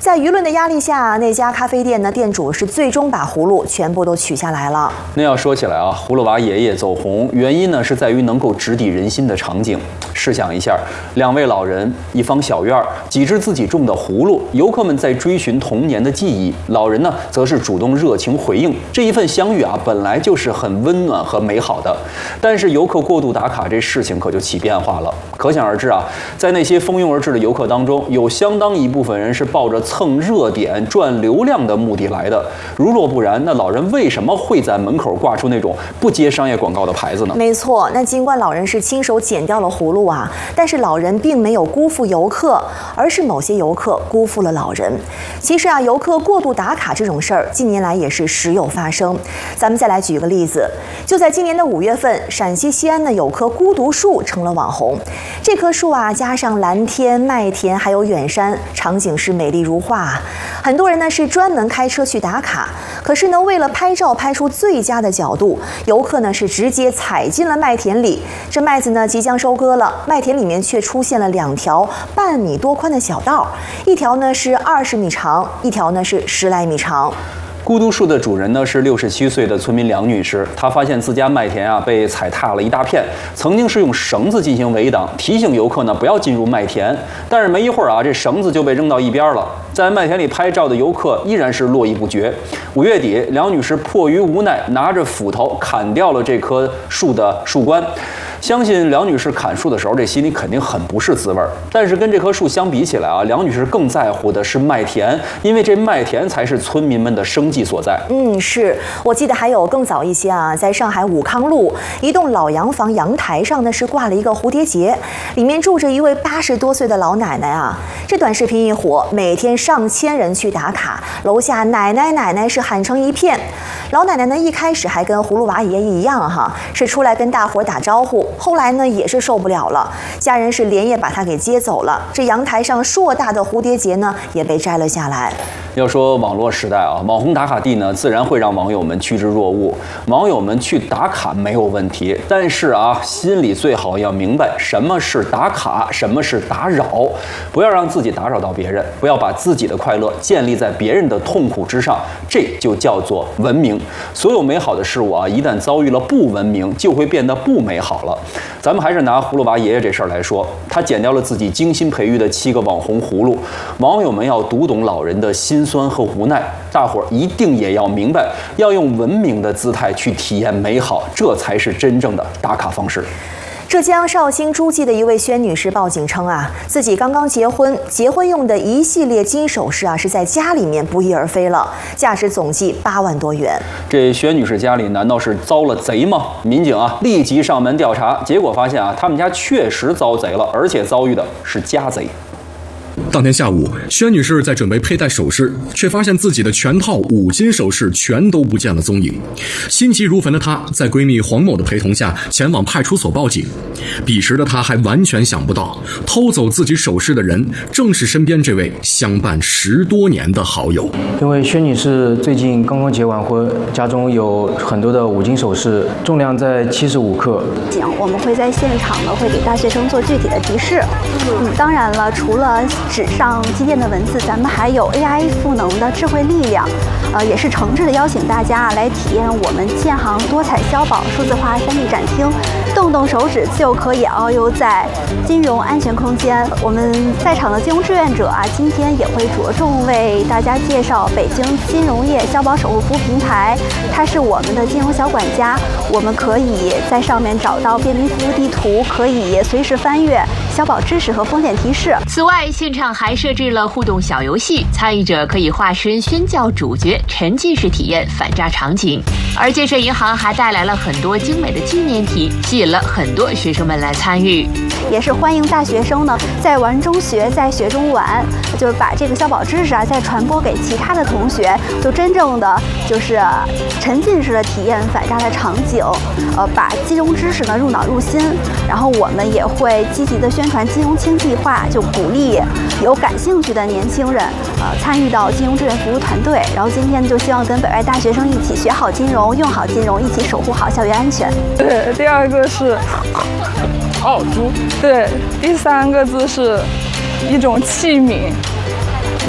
在舆论的压力下，那家咖啡店的店主是最终把葫芦全部都取下来了。 那要说起来啊，葫芦娃爷爷走红原因呢是在于能够直抵人心的场景。试想一下，两位老人，一方小院，几只自己种的葫芦，游客们在追寻童年的记忆，老人呢则是主动热情回应。这一份相遇啊，本来就是很温暖和美好的，但是游客过度打卡这事情可就起变化了。可想而知啊，在那些蜂拥而至的游客当中，有相当一部分人是抱着蹭热点、赚流量的目的来的。如若不然，那老人为什么会在门口挂出那种不接商业广告的牌子呢？ 没错，那尽管老人是亲手剪掉了葫芦啊，但是老人并没有辜负游客，而是某些游客辜负了老人。其实啊，游客过度打卡这种事儿，近年来也是时有发生。咱们再来举个例子，就在今年的5月份，陕西西安呢有棵孤独树成了网红。这棵树啊，加上蓝天、麦田还有远山，场景是美丽如画。很多人呢是专门开车去打卡，可是呢，为了拍照拍出最佳的角度，游客呢是直接踩进了麦田里。这麦子呢即将收割了，麦田里面却出现了2条半米多宽的小道，一条呢是20米长，一条呢是10来米长。 孤独树的主人呢是67岁的村民梁女士，她发现自家麦田啊被踩踏了一大片，曾经是用绳子进行围挡，提醒游客呢不要进入麦田。但是没一会儿啊，这绳子就被扔到一边了，在麦田里拍照的游客依然是络绎不绝。5月底，梁女士迫于无奈，拿着斧头砍掉了这棵树的树冠。相信梁女士砍树的时候，这心里肯定很不是滋味儿。但是跟这棵树相比起来啊，梁女士更在乎的是麦田，因为这麦田才是村民们的生计所在。 是我记得还有更早一些啊，在上海武康路一栋老洋房阳台上呢是挂了一个蝴蝶结，里面住着一位80多岁的老奶奶啊。这短视频一火，每天上千人去打卡，楼下奶奶是喊成一片。老奶奶呢一开始还跟葫芦娃爷爷一样是出来跟大伙打招呼，后来呢也是受不了了，家人是连夜把她给接走了。这阳台上硕大的蝴蝶结呢也被摘了下来。 要说网络时代啊，网红打卡地呢，自然会让网友们趋之若鹜。网友们去打卡没有问题，但是啊，心里最好要明白什么是打卡，什么是打扰，不要让自己打扰到别人，不要把自己的快乐建立在别人的痛苦之上，这就叫做文明。所有美好的事物啊，一旦遭遇了不文明，就会变得不美好了。咱们还是拿葫芦娃爷爷这事儿来说，他剪掉了自己精心培育的7个网红葫芦，网友们要读懂老人的心酸和无奈，大伙儿一定也要明白，要用文明的姿态去体验美好，这才是真正的打卡方式。 浙江绍兴诸暨的一位薛女士报警称啊，自己刚刚结婚用的一系列金首饰啊，是在家里面不翼而飞了，价值总计8万多元。 这薛女士家里难道是遭了贼吗？民警啊立即上门调查，结果发现啊，他们家确实遭贼了，而且遭遇的是家贼。 当天下午，薛女士在准备佩戴首饰，却发现自己的全套5金首饰全都不见了踪影。心急如焚的她，在闺蜜黄某的陪同下前往派出所报警。彼时的她还完全想不到，偷走自己首饰的人正是身边这位相伴10多年的好友。 因为薛女士最近刚刚结完婚，家中有很多的5金首饰，重量在75克。 我们会在现场呢，会给大学生做具体的提示。当然了，除了纸上积淀的文字，咱们还有 AI 赋能的智慧力量，也是诚挚的邀请大家来体验我们建行多彩消保数字化3D 展厅，动动手指就可以遨游在金融安全空间。我们在场的金融志愿者啊，今天也会着重为大家介绍北京金融业消保守护服务平台，它是我们的金融小管家，我们可以在上面找到便民服务地图，可以随时翻阅消保知识和风险提示。 此外，现场还设置了互动小游戏，参与者可以化身宣教主角，沉浸式体验反诈场景。而建设银行还带来了很多精美的纪念品，吸引了很多学生们来参与。 也是欢迎大学生呢，在玩中学，在学中玩，就是把这个消保知识啊，再传播给其他的同学，就真正的就是沉浸式的体验反诈的场景，把金融知识呢入脑入心。然后我们也会积极的宣传金融轻计划，就鼓励有感兴趣的年轻人参与到金融志愿服务团队。然后今天就希望跟北外大学生一起学好金融，用好金融，一起守护好校园安全。 对，第2个是豪猪。 对，第3个字是一种器皿。